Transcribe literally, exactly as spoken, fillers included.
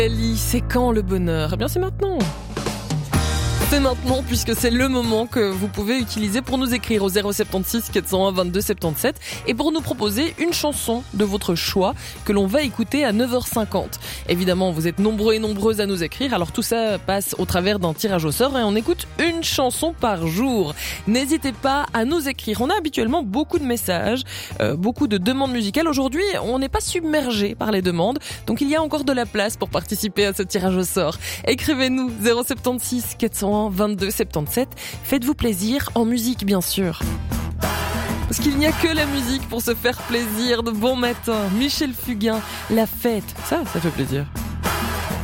Ellie, c'est quand le bonheur ? Eh bien, c'est maintenant. C'est maintenant puisque c'est le moment que vous pouvez utiliser pour nous écrire au zéro sept six quatre zéro un vingt-deux soixante-dix-sept et pour nous proposer une chanson de votre choix que l'on va écouter à neuf heures cinquante. Évidemment, vous êtes nombreux et nombreuses à nous écrire, alors tout ça passe au travers d'un tirage au sort et on écoute une chanson par jour. N'hésitez pas à nous écrire. On a habituellement beaucoup de messages, euh, beaucoup de demandes musicales. Aujourd'hui, on n'est pas submergé par les demandes, donc il y a encore de la place pour participer à ce tirage au sort. Écrivez-nous zéro sept six quatre zéro un vingt-deux soixante-dix-sept. Faites-vous plaisir en musique, bien sûr. Parce qu'il n'y a que la musique pour se faire plaisir. De bon matin, Michel Fugain, La Fête. Ça, ça fait plaisir.